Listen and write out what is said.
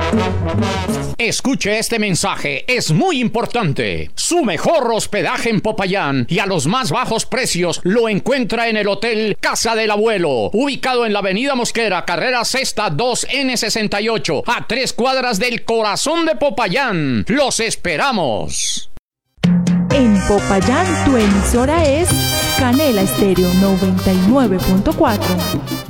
Escuche este mensaje, es muy importante. Su mejor hospedaje en Popayán y a los más bajos precios lo encuentra en el Hotel Casa del Abuelo, ubicado en la Avenida Mosquera, carrera Sexta 2N68, a 3 cuadras del corazón de Popayán. ¡Los esperamos! En Popayán, tu emisora es Canela Estéreo 99.4.